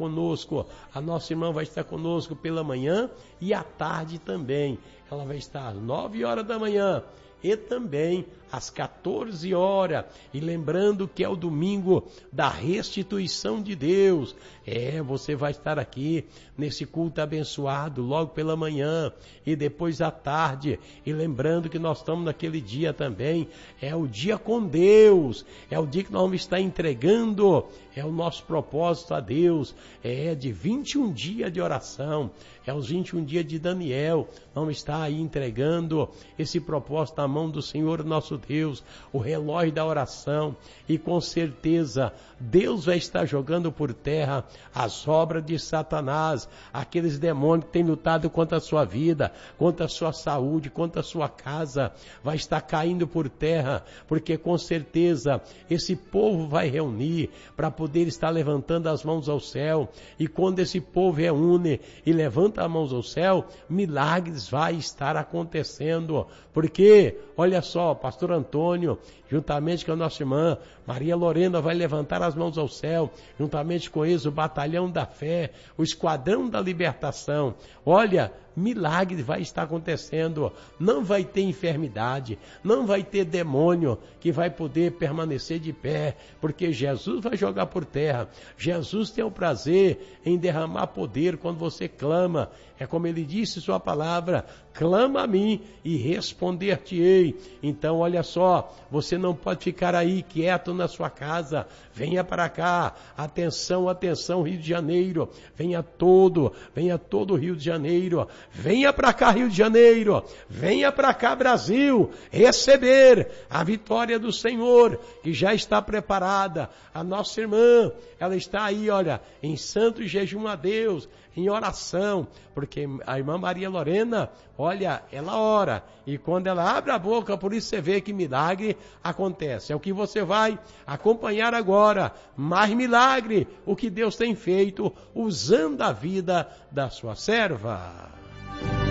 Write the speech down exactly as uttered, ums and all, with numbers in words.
conosco. A nossa irmã vai estar conosco pela manhã e à tarde também. Ela vai estar às nove horas da manhã e também às quatorze horas. E lembrando que é o domingo da restituição de Deus. É, você vai estar aqui nesse culto abençoado logo pela manhã e depois à tarde. E lembrando que nós estamos naquele dia também, é o dia com Deus. É o dia que nós vamos estar entregando, é o nosso propósito a Deus. É de vinte e um dias de oração. É os vinte e um dias de Daniel. Vamos estar aí entregando esse propósito na mão do Senhor nosso Deus, o relógio da oração, e com certeza Deus vai estar jogando por terra as obras de Satanás, aqueles demônios que têm lutado contra a sua vida, contra a sua saúde, contra a sua casa, vai estar caindo por terra, porque com certeza esse povo vai reunir para poder estar levantando as mãos ao céu, e quando esse povo reúne e levanta as mãos ao céu, milagres vai estar acontecendo, porque, olha só, pastor Antônio, juntamente com a nossa irmã Maria Lorena, vai levantar as mãos ao céu, juntamente com eles o batalhão da fé, o esquadrão da libertação. Olha, milagre vai estar acontecendo, não vai ter enfermidade, não vai ter demônio que vai poder permanecer de pé, porque Jesus vai jogar por terra. Jesus tem o prazer em derramar poder quando você clama. É como ele disse em sua palavra, clama a mim e responder-te-ei. Então olha só, você não pode ficar aí quieto na sua casa, venha para cá, atenção, atenção Rio de Janeiro, venha todo, venha todo o Rio de Janeiro, venha para cá Rio de Janeiro, venha para cá Brasil, receber a vitória do Senhor, que já está preparada. A nossa irmã, ela está aí, olha, em santo jejum a Deus, em oração, porque a irmã Maria Lorena, olha, ela ora, e quando ela abre a boca, por isso você vê que milagre acontece. É o que você vai acompanhar agora, mais milagre, o que Deus tem feito, usando a vida da sua serva.